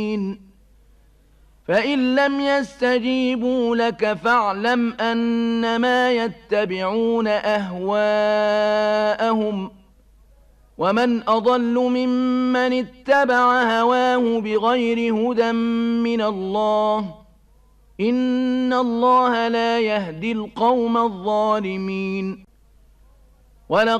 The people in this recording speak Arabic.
فإن لم يستجيبوا لك فاعلم أنما يتبعون أهواءهم ومن أضل ممن اتبع هواه بغير هدى من الله إن الله لا يهدي القوم الظالمين